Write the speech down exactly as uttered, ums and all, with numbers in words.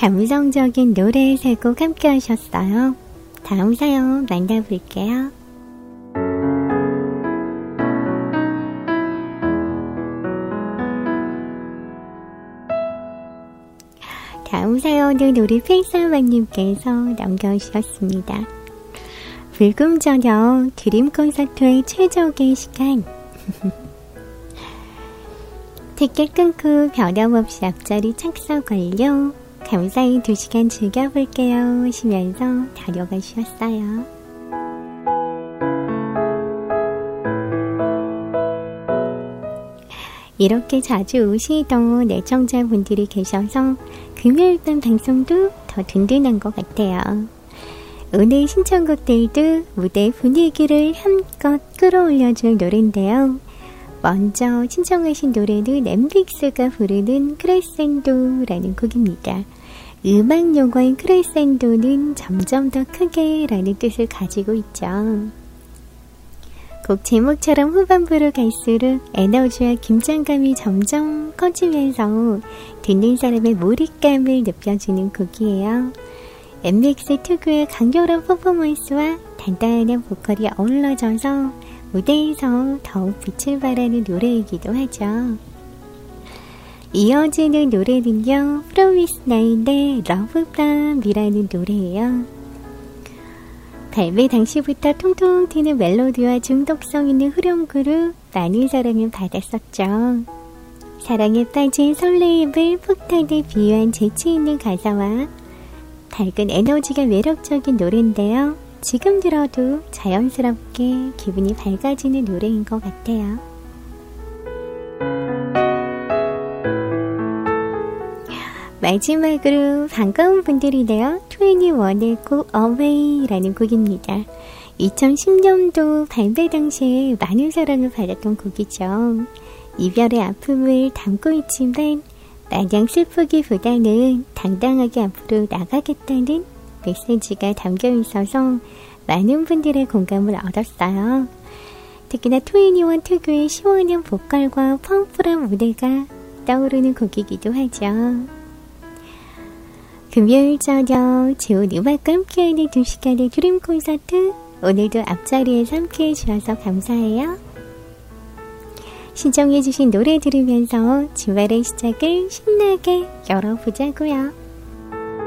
감성적인 노래 세 곡 함께 하셨어요. 다음 사연 만나볼게요. 다음 사연은 우리 필사마님께서 남겨주셨습니다. 불금저녁 드림 콘서트의 최적의 시간. 티켓 끊고 변함없이 앞자리 착석 완료. 감사히 두 시간 즐겨볼게요 하시면서 다녀가 주셨어요. 이렇게 자주 오시던 애청자분들이 계셔서 금요일 밤 방송도 더 든든한 것 같아요. 오늘 신청곡들도 무대 분위기를 한껏 끌어올려줄 노래인데요. 먼저 신청하신 노래는 엠빅스가 부르는 크레센도라는 곡입니다. 음악 용어인 크레센도는 점점 더 크게 라는 뜻을 가지고 있죠. 곡 제목처럼 후반부로 갈수록 에너지와 긴장감이 점점 커지면서 듣는 사람의 몰입감을 느껴주는 곡이에요. 엠빅스 특유의 강렬한 퍼포먼스와 단단한 보컬이 어우러져서 무대에서 더욱 빛을 발하는 노래이기도 하죠. 이어지는 노래는요, 프로미스 나인의 러브밤이라는 노래예요. 발매 당시부터 통통 튀는 멜로디와 중독성 있는 후렴구로 많은 사랑을 받았었죠. 사랑에 빠진 설레임을 폭탄에 비유한 재치있는 가사와 밝은 에너지가 매력적인 노래인데요. 지금 들어도 자연스럽게 기분이 밝아지는 노래인 것 같아요. 마지막으로 반가운 분들이네요. 투애니원의 Go Away라는 곡입니다. 이천십 년도 발매 당시에 많은 사랑을 받았던 곡이죠. 이별의 아픔을 담고 있지만 마냥 슬프기보다는 당당하게 앞으로 나가겠다는 메시지가 담겨 있어서 많은 분들의 공감을 얻었어요. 특히나 투애니원 특유의 시원한 보컬과 파워풀한 무대가 떠오르는 곡이기도 하죠. 금요일 저녁 좋은 음악과 함께하는 두 시간의 드림 콘서트, 오늘도 앞자리에서 함께해 주셔서 감사해요. 신청해주신 노래 들으면서 주말의 시작을 신나게 열어보자고요.